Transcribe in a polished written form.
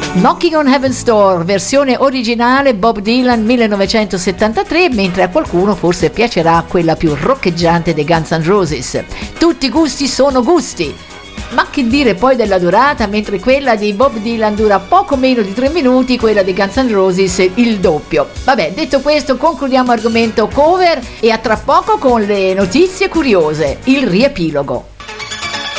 Knocking on Heaven's Door, versione originale Bob Dylan 1973, mentre a qualcuno forse piacerà quella più roccheggiante dei Guns N' Roses. Tutti gusti sono gusti. Ma che dire poi della durata, mentre quella di Bob Dylan dura poco meno di 3 minuti, quella dei Guns N' Roses il doppio. Vabbè, detto questo, concludiamo argomento cover e a tra poco con le notizie curiose, il riepilogo.